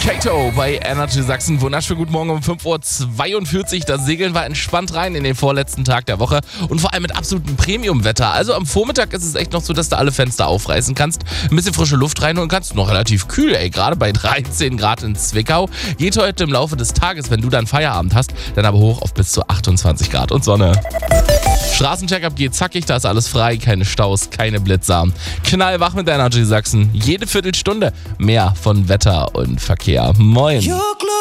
Kato bei Energy Sachsen. Wunderschönen guten Morgen um 5:42 Uhr. Das Segeln war entspannt rein in den vorletzten Tag der Woche und vor allem mit absolutem Premium-Wetter. Also am Vormittag ist es echt noch so, dass du alle Fenster aufreißen kannst, ein bisschen frische Luft reinholen kannst. Noch relativ kühl, gerade bei 13 Grad in Zwickau. Geht heute im Laufe des Tages, wenn du dann Feierabend hast, dann aber hoch auf bis zu 28 Grad und Sonne. Straßencheckup geht zackig, da ist alles frei, keine Staus, keine Blitzer. Knallwach mit Energy Sachsen. Jede Viertelstunde mehr von Wetter und Verkehr. Moin.